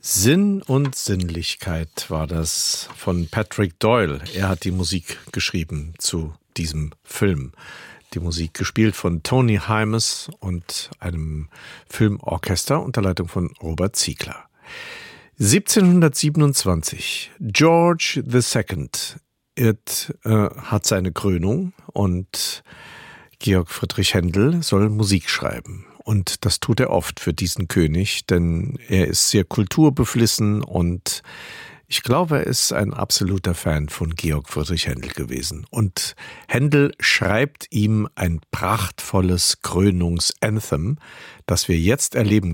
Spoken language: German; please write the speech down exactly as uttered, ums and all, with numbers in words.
Sinn und Sinnlichkeit war das von Patrick Doyle. Er hat die Musik geschrieben zu diesem Film. Die Musik gespielt von Tony Hymas und einem Filmorchester unter Leitung von Robert Ziegler. siebzehnhundertsiebenundzwanzig. George the Second it, äh, hat seine Krönung und Georg Friedrich Händel soll Musik schreiben. Und das tut er oft für diesen König, denn er ist sehr kulturbeflissen und ich glaube, er ist ein absoluter Fan von Georg Friedrich Händel gewesen. Und Händel schreibt ihm ein prachtvolles Krönungsanthem, das wir jetzt erleben